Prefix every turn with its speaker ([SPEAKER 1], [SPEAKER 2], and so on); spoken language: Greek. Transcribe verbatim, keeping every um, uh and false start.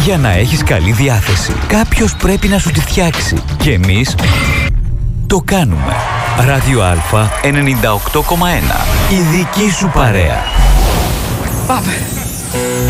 [SPEAKER 1] Για να έχεις καλή διάθεση, κάποιος πρέπει να σου τη φτιάξει. Και εμείς το κάνουμε. Ράδιο Α ενενήντα οκτώ κόμμα ένα. Η δική σου παρέα.
[SPEAKER 2] Πάμε.